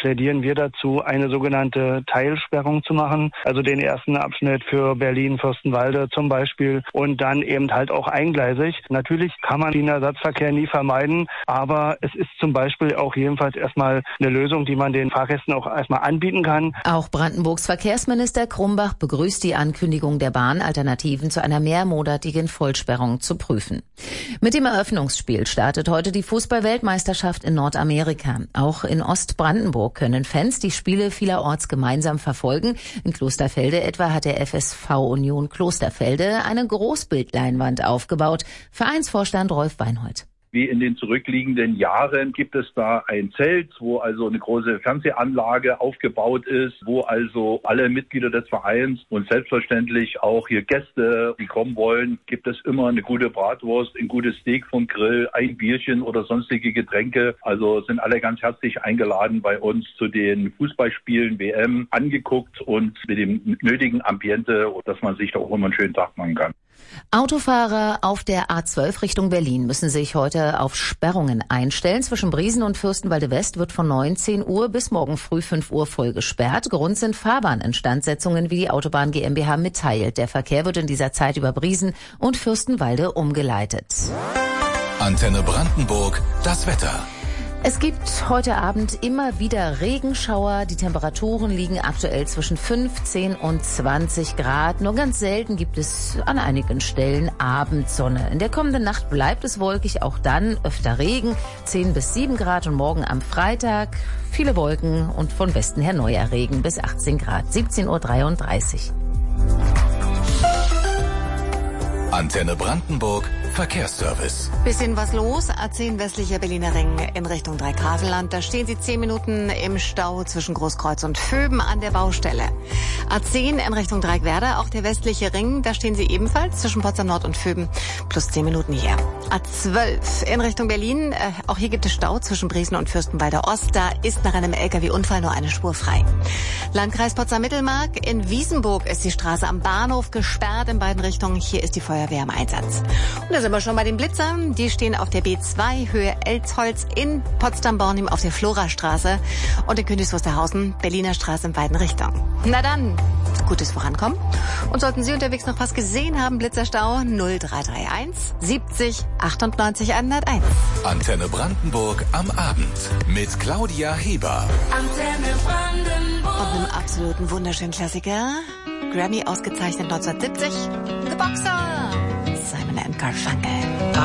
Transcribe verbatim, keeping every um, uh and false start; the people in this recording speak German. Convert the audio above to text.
plädieren wir dazu, eine sogenannte Teilsperrung zu machen. Also den ersten Abschnitt für Berlin-Fürstenwalde zum Beispiel und dann eben halt auch eingleisig. Natürlich kann man den Ersatzverkehr nie vermeiden, aber es ist zum Beispiel auch jedenfalls erstmal eine Lösung, die man den Fahrgästen auch erstmal anbieten kann. Auch Brandenburgs Verkehrsminister Krumbach begrüßt die Ankündigung der Bahn, Alternativen zu einer mehrmonatigen Vollsperrung zu prüfen. Mit dem Eröffnungsspiel startet heute die Fußball-Weltmeisterschaft in Nordamerika. Auch in Ostbrandenburg können Fans die Spiele vielerorts gemeinsam verfolgen. In Klosterfelde etwa hat der F S V Union Klosterfelde eine Großbildleinwand aufgebaut. Vereinsvorstand Rolf Weinhold. Wie in den zurückliegenden Jahren gibt es da ein Zelt, wo also eine große Fernsehanlage aufgebaut ist, wo also alle Mitglieder des Vereins und selbstverständlich auch hier Gäste, die kommen wollen, gibt es immer eine gute Bratwurst, ein gutes Steak vom Grill, ein Bierchen oder sonstige Getränke. Also sind alle ganz herzlich eingeladen, bei uns zu den Fußballspielen W M angeguckt und mit dem nötigen Ambiente, dass man sich da auch immer einen schönen Tag machen kann. Autofahrer auf der A zwölf Richtung Berlin müssen sich heute auf Sperrungen einstellen. Zwischen Briesen und Fürstenwalde West wird von neunzehn Uhr bis morgen früh fünf Uhr voll gesperrt. Grund sind Fahrbahninstandsetzungen, wie die Autobahn GmbH mitteilt. Der Verkehr wird in dieser Zeit über Briesen und Fürstenwalde umgeleitet. Antenne Brandenburg, das Wetter. Es gibt heute Abend immer wieder Regenschauer. Die Temperaturen liegen aktuell zwischen fünfzehn und zwanzig Grad. Nur ganz selten gibt es an einigen Stellen Abendsonne. In der kommenden Nacht bleibt es wolkig, auch dann öfter Regen, zehn bis sieben Grad und morgen am Freitag viele Wolken und von Westen her neuer Regen bis achtzehn Grad, siebzehn Uhr dreiunddreißig. Antenne Brandenburg, Verkehrsservice. Bisschen was los. A zehn westlicher Berliner Ring in Richtung Dreigrafelland. Da stehen Sie zehn Minuten im Stau zwischen Großkreuz und Vöben an der Baustelle. A zehn in Richtung Dreieckwerder, auch der westliche Ring. Da stehen Sie ebenfalls zwischen Potsdam Nord und Vöben. Plus zehn Minuten hier. A zwölf in Richtung Berlin. Äh, auch hier gibt es Stau zwischen Briesen und Fürstenwalde Ost. Da ist nach einem L K W-Unfall nur eine Spur frei. Landkreis Potsdam-Mittelmark. In Wiesenburg ist die Straße am Bahnhof gesperrt in beiden Richtungen. Hier ist die Feuerwehr im Einsatz. Und da sind wir schon bei den Blitzern. Die stehen auf der B zwei Höhe Elzholz in Potsdam-Bornim auf der Florastraße und in Königs Wusterhausen Berliner Straße in beiden Richtungen. Na dann, gutes Vorankommen. Und sollten Sie unterwegs noch was gesehen haben, Blitzerstau null drei drei eins siebzig achtundneunzig hunderteins. Antenne Brandenburg am Abend mit Claudia Heber. Antenne Brandenburg. Und einem absoluten wunderschönen Klassiker. Grammy ausgezeichnet neunzehnhundertsiebzig. The Boxer. Simon and Garfunkel.